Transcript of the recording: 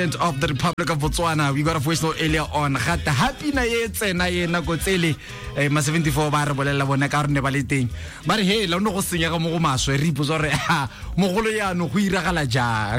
of the Republic of Botswana. We got a voice note earlier on. Gata happy na yetse na yena go tsele ma 74 ba re bolela bona ka rone ba le teng. Ba re he la no go senya ga mo go maswe re ipotsa re mogolo ya no go iragala jang.